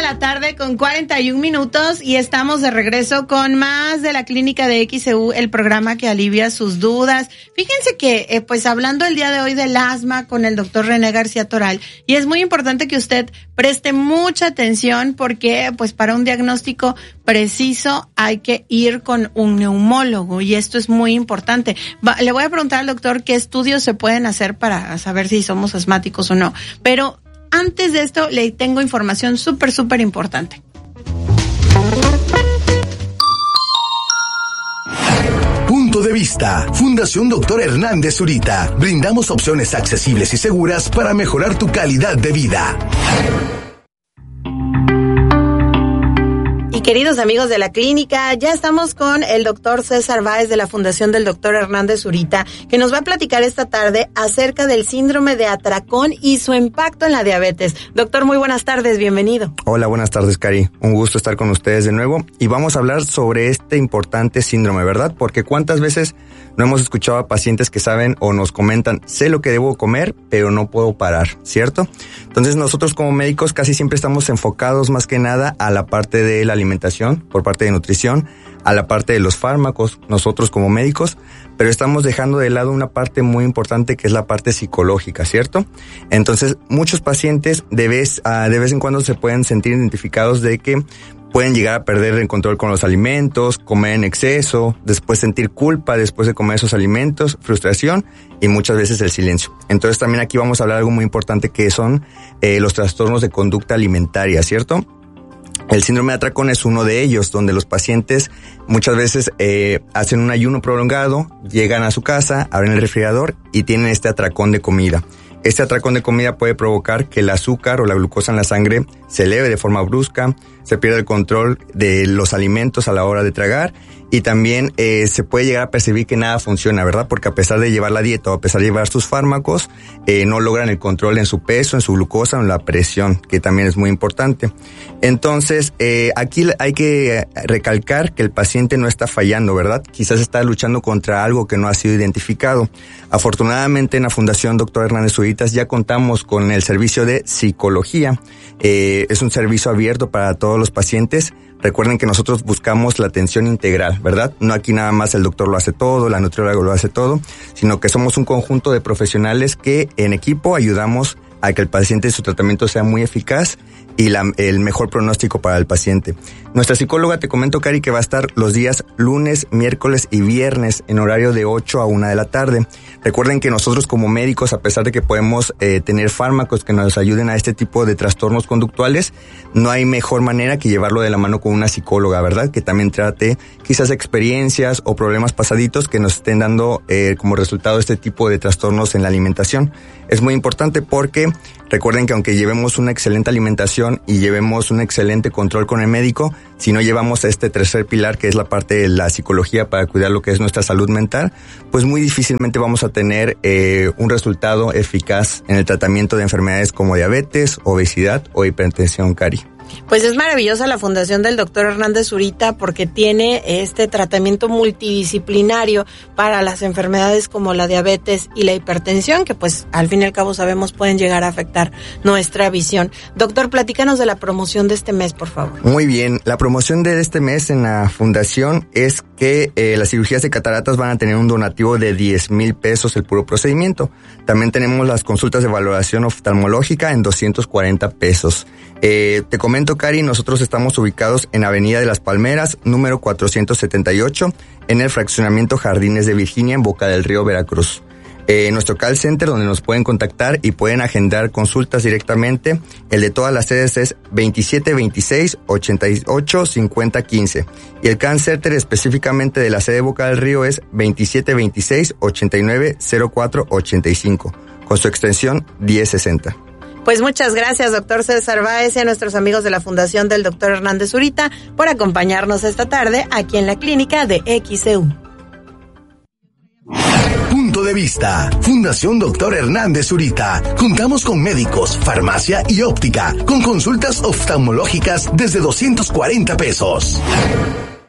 la tarde con 41 minutos y estamos de regreso con más de la Clínica de XEU, el programa que alivia sus dudas. Fíjense que, pues hablando el día de hoy del asma con el doctor René García Toral, y es muy importante que usted preste mucha atención porque, pues para un diagnóstico preciso hay que ir con un neumólogo y esto es muy importante. Le voy a preguntar al doctor qué estudios se pueden hacer para saber si somos asmáticos o no, pero antes de esto, le tengo información súper importante. Punto de vista. Fundación Dr. Hernández Zurita. Brindamos opciones accesibles y seguras para mejorar tu calidad de vida. Y queridos amigos de la clínica, ya estamos con el doctor César Báez de la Fundación del Dr. Hernández Zurita, que nos va a platicar esta tarde acerca del síndrome de atracón y su impacto en la diabetes. Doctor, muy buenas tardes, bienvenido. Hola, buenas tardes, Cari. Un gusto estar con ustedes de nuevo y vamos a hablar sobre este importante síndrome, ¿verdad? Porque cuántas veces no hemos escuchado a pacientes que saben o nos comentan, sé lo que debo comer, pero no puedo parar, ¿cierto? Entonces nosotros como médicos casi siempre estamos enfocados más que nada a la parte de la alimentación, por parte de nutrición, a la parte de los fármacos, nosotros como médicos, pero estamos dejando de lado una parte muy importante que es la parte psicológica, ¿cierto? Entonces muchos pacientes de vez en cuando se pueden sentir identificados de que pueden llegar a perder el control con los alimentos, comer en exceso, después sentir culpa después de comer esos alimentos, frustración y muchas veces el silencio. Entonces también aquí vamos a hablar de algo muy importante que son los trastornos de conducta alimentaria, ¿cierto? El síndrome de atracón es uno de ellos, donde los pacientes muchas veces hacen un ayuno prolongado, llegan a su casa, abren el refrigerador y tienen este atracón de comida. Este atracón de comida puede provocar que el azúcar o la glucosa en la sangre se eleve de forma brusca, se pierde el control de los alimentos a la hora de tragar y también se puede llegar a percibir que nada funciona, ¿verdad? Porque a pesar de llevar la dieta o a pesar de llevar sus fármacos, no logran el control en su peso, en su glucosa o en la presión, que también es muy importante. Entonces, aquí hay que recalcar que el paciente no está fallando, ¿verdad? Quizás está luchando contra algo que no ha sido identificado. Afortunadamente en la Fundación Dr. Hernández Zurita ya contamos con el servicio de psicología. Es un servicio abierto para todos los pacientes. Recuerden que nosotros buscamos la atención integral, ¿verdad? No aquí nada más el doctor lo hace todo, la nutrióloga lo hace todo, sino que somos un conjunto de profesionales que en equipo ayudamos a que el paciente su tratamiento sea muy eficaz y el mejor pronóstico para el paciente. Nuestra psicóloga, te comento, Cari, que va a estar los días lunes, miércoles y viernes en horario de 8 a 1 de la tarde. Recuerden que nosotros como médicos, a pesar de que podemos tener fármacos que nos ayuden a este tipo de trastornos conductuales, no hay mejor manera que llevarlo de la mano con una psicóloga, ¿verdad? Que también trate quizás experiencias o problemas pasaditos que nos estén dando como resultado este tipo de trastornos en la alimentación. Es muy importante porque recuerden que aunque llevemos una excelente alimentación y llevemos un excelente control con el médico, si no llevamos este tercer pilar que es la parte de la psicología para cuidar lo que es nuestra salud mental, pues muy difícilmente vamos a tener un resultado eficaz en el tratamiento de enfermedades como diabetes, obesidad o hipertensión, Cari. Pues es maravillosa la Fundación del Dr. Hernández Zurita porque tiene este tratamiento multidisciplinario para las enfermedades como la diabetes y la hipertensión, que pues al fin y al cabo sabemos pueden llegar a afectar nuestra visión. Doctor, platícanos de la promoción de este mes, por favor. Muy bien, la promoción de este mes en la Fundación es que las cirugías de cataratas van a tener un donativo de 10,000 pesos el puro procedimiento. También tenemos las consultas de valoración oftalmológica en 240 pesos. Te comento, Cari, nosotros estamos ubicados en Avenida de las Palmeras, número 478, en el fraccionamiento Jardines de Virginia, en Boca del Río, Veracruz. Nuestro call center donde nos pueden contactar y pueden agendar consultas directamente. El de todas las sedes es 2726-885015 y el call center específicamente de la sede de Boca del Río es 2726-890485 con su extensión 1060. Pues muchas gracias, doctor César Báez, y a nuestros amigos de la Fundación del Dr. Hernández Zurita por acompañarnos esta tarde aquí en la clínica de XEU. Punto de vista. Fundación Dr. Hernández Zurita. Contamos con médicos, farmacia y óptica, con consultas oftalmológicas desde 240 pesos.